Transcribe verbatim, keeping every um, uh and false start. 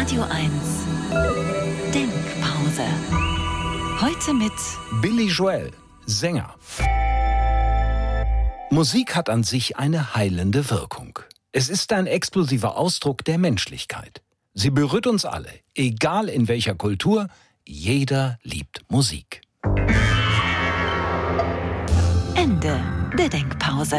Radio eins Denkpause. Heute mit Billy Joel, Sänger. Musik hat an sich eine heilende Wirkung. Es ist ein explosiver Ausdruck der Menschlichkeit. Sie berührt uns alle, egal in welcher Kultur. Jeder liebt Musik. Ende der Denkpause.